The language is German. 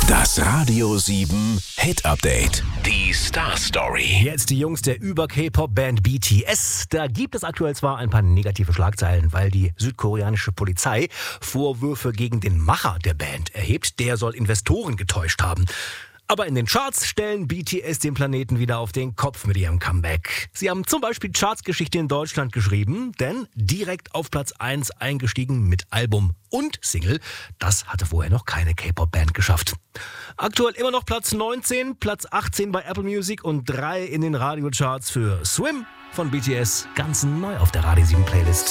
Das Radio 7 Hit Update. Die Star Story. Jetzt die Jungs der Über-K-Pop-Band BTS. Da gibt es aktuell zwar ein paar negative Schlagzeilen, weil die südkoreanische Polizei Vorwürfe gegen den Macher der Band erhebt. Der soll Investoren getäuscht haben. Aber in den Charts stellen BTS den Planeten wieder auf den Kopf mit ihrem Comeback. Sie haben zum Beispiel Chartsgeschichte in Deutschland geschrieben, denn direkt auf Platz 1 eingestiegen mit Album und Single. Das hatte vorher noch keine K-Pop-Band geschafft. Aktuell immer noch Platz 19, Platz 18 bei Apple Music und 3 in den Radiocharts für Swim von BTS. Ganz neu auf der Radio 7 Playlist.